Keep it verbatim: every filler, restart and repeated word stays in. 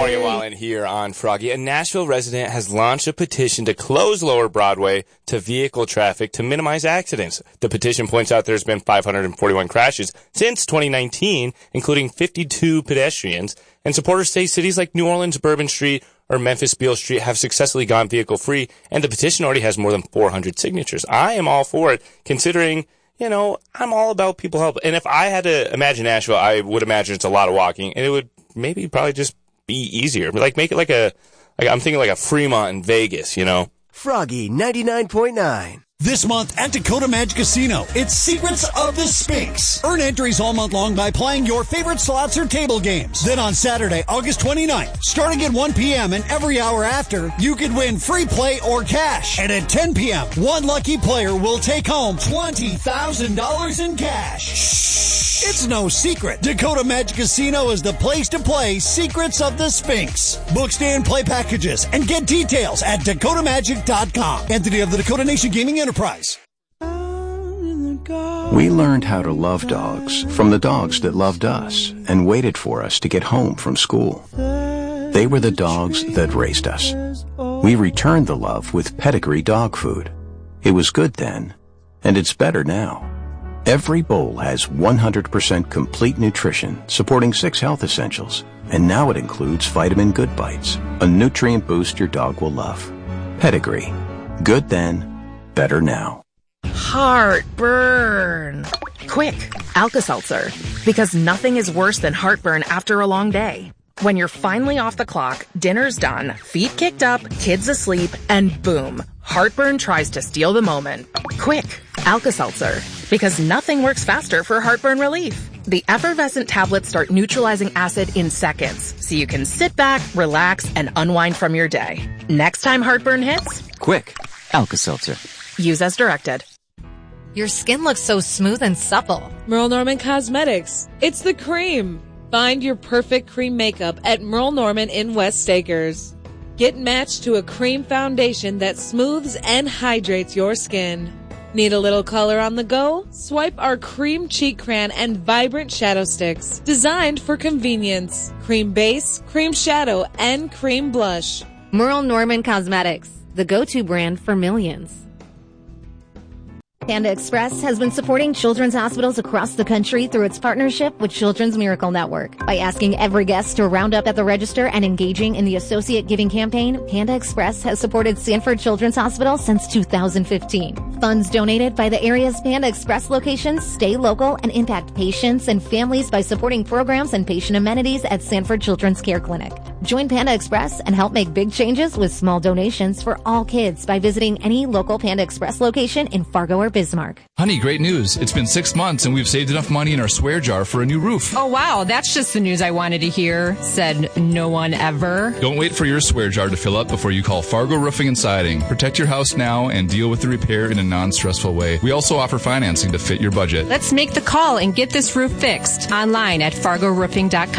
Morning Wallen here on Froggy. A Nashville resident has launched a petition to close Lower Broadway to vehicle traffic to minimize accidents. The petition points out there's been five hundred forty-one crashes since twenty nineteen, including fifty-two pedestrians. And supporters say cities like New Orleans, Bourbon Street, or Memphis Beale Street have successfully gone vehicle-free, and the petition already has more than four hundred signatures. I am all for it, considering, you know, I'm all about people help. And if I had to imagine Nashville, I would imagine it's a lot of walking, and it would maybe probably just be easier. Like, make it like a, like I'm thinking like a Fremont in Vegas, you know? Froggy ninety-nine point nine. This month at Dakota Magic Casino, it's Secrets of the Sphinx. Earn entries all month long by playing your favorite slots or table games. Then on Saturday, August twenty-ninth, starting at one p.m. and every hour after, you could win free play or cash. And at ten p.m., one lucky player will take home twenty thousand dollars in cash. Shh! It's no secret. Dakota Magic Casino is the place to play Secrets of the Sphinx. Book stay and play packages and get details at dakota magic dot com. Entity of the Dakota Nation Gaming Enterprise. We learned how to love dogs from the dogs that loved us and waited for us to get home from school. They were the dogs that raised us. We returned the love with Pedigree dog food. It was good then, and it's better now. Every bowl has one hundred percent complete nutrition, supporting six health essentials. And now it includes Vitamin Good Bites, a nutrient boost your dog will love. Pedigree. Good then, better now. Heartburn. Quick, Alka-Seltzer. Because nothing is worse than heartburn after a long day. When you're finally off the clock, dinner's done, feet kicked up, kids asleep, and boom, heartburn tries to steal the moment. Quick, Alka-Seltzer. Because nothing works faster for heartburn relief. The effervescent tablets start neutralizing acid in seconds, so you can sit back, relax, and unwind from your day. Next time heartburn hits, quick, Alka-Seltzer. Use as directed. Your skin looks so smooth and supple. Merle Norman Cosmetics. It's the cream. Find your perfect cream makeup at Merle Norman in West Acres. Get matched to a cream foundation that smooths and hydrates your skin. Need a little color on the go? Swipe our Cream Cheek Crayon and Vibrant Shadow Sticks. Designed for convenience. Cream Base, Cream Shadow, and Cream Blush. Merle Norman Cosmetics, the go-to brand for millions. Panda Express has been supporting children's hospitals across the country through its partnership with Children's Miracle Network. By asking every guest to round up at the register and engaging in the Associate Giving campaign, Panda Express has supported Sanford Children's Hospital since two thousand fifteen. Funds donated by the area's Panda Express locations stay local and impact patients and families by supporting programs and patient amenities at Sanford Children's Care Clinic. Join Panda Express and help make big changes with small donations for all kids by visiting any local Panda Express location in Fargo or Bismarck. Honey, great news. It's been six months and we've saved enough money in our swear jar for a new roof. Oh, wow. That's just the news I wanted to hear, said no one ever. Don't wait for your swear jar to fill up before you call Fargo Roofing and Siding. Protect your house now and deal with the repair in a non-stressful way. We also offer financing to fit your budget. Let's make the call and get this roof fixed online at fargo roofing dot com.